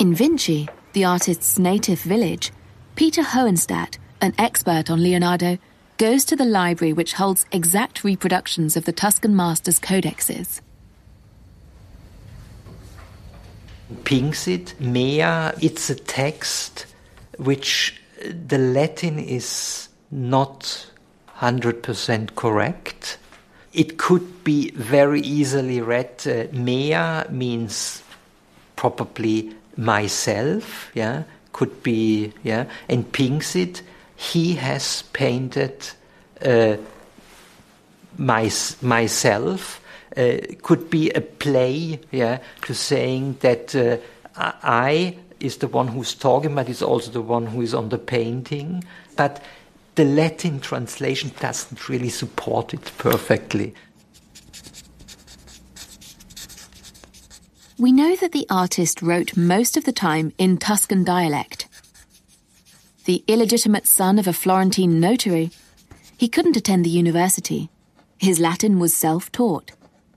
In Vinci, the artist's native village, Peter Hohenstadt, an expert on Leonardo, goes to the library which holds exact reproductions of the Tuscan master's codexes. Pinxit Mea, it's a text which the Latin is not 100% correct. It could be very easily read. Mea means probably myself, yeah, could be, yeah, and Pinxit, he has painted myself, could be a play, yeah, to saying that I is the one who's talking, but is also the one who is on the painting. But the Latin translation doesn't really support it perfectly. We know that the artist wrote most of the time in Tuscan dialect. The illegitimate son of a Florentine notary, he couldn't attend the university. His Latin was self-taught.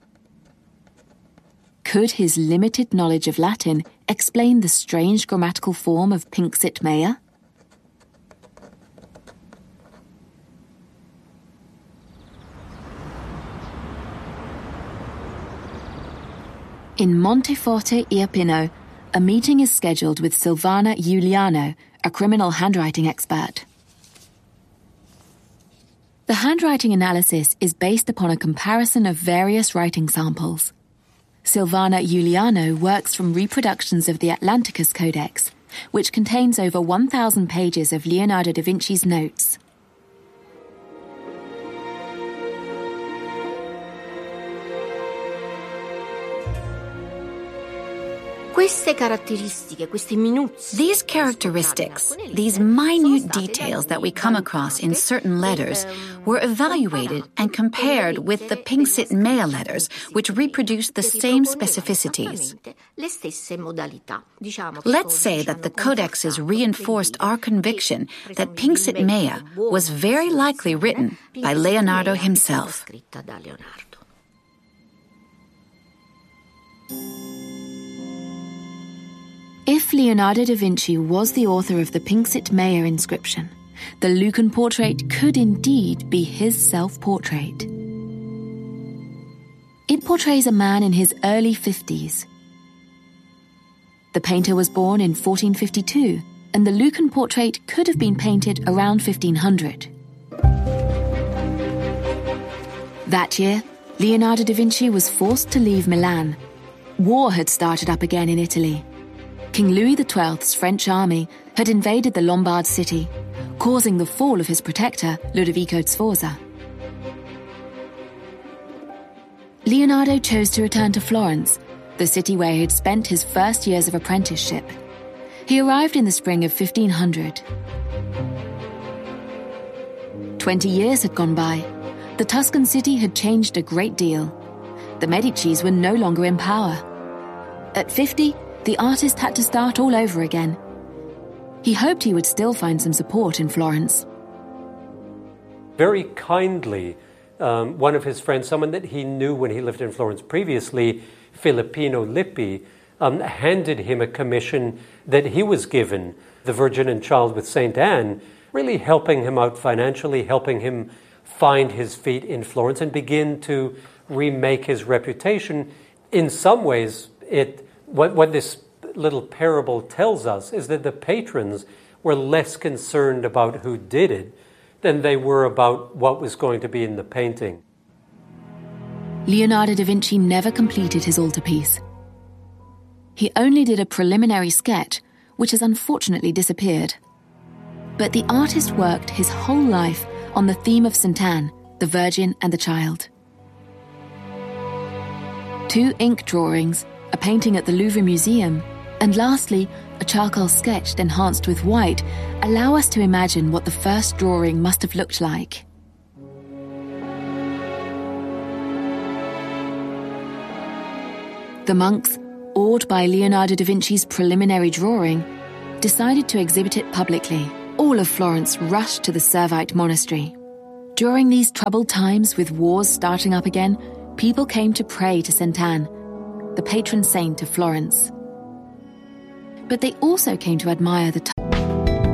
Could his limited knowledge of Latin explain the strange grammatical form of Pinxit Mea? In Monteforte Irpino, a meeting is scheduled with Silvana Giuliano, a criminal handwriting expert. The handwriting analysis is based upon a comparison of various writing samples. Silvana Giuliano works from reproductions of the Atlanticus Codex, which contains over 1,000 pages of Leonardo da Vinci's notes. These characteristics, these minute details that we come across in certain letters, were evaluated and compared with the Pinxit Mea letters, which reproduce the same specificities. Let's say that the codexes reinforced our conviction that Pinxit Mea was very likely written by Leonardo himself. If Leonardo da Vinci was the author of the Pinxit Mea inscription, the Lucan portrait could indeed be his self-portrait. It portrays a man in his early 50s. The painter was born in 1452, and the Lucan portrait could have been painted around 1500. That year, Leonardo da Vinci was forced to leave Milan. War had started up again in Italy. King Louis XII's French army had invaded the Lombard city, causing the fall of his protector, Ludovico Sforza. Leonardo chose to return to Florence, the city where he had spent his first years of apprenticeship. He arrived in the spring of 1500. 20 years had gone by. The Tuscan city had changed a great deal. The Medicis were no longer in power. At 50, the artist had to start all over again. He hoped he would still find some support in Florence. Very kindly, one of his friends, someone that he knew when he lived in Florence previously, Filippino Lippi, handed him a commission that he was given, The Virgin and Child with St. Anne, really helping him out financially, helping him find his feet in Florence and begin to remake his reputation. In some ways, what this little parable tells us is that the patrons were less concerned about who did it than they were about what was going to be in the painting. Leonardo da Vinci never completed his altarpiece. He only did a preliminary sketch, which has unfortunately disappeared. But the artist worked his whole life on the theme of St. Anne, the Virgin and the Child. 2 ink drawings, a painting at the Louvre Museum, and lastly, a charcoal sketch enhanced with white, allow us to imagine what the first drawing must have looked like. The monks, awed by Leonardo da Vinci's preliminary drawing, decided to exhibit it publicly. All of Florence rushed to the Servite monastery. During these troubled times with wars starting up again, people came to pray to St. Anne, the patron saint of Florence. But they also came to admire the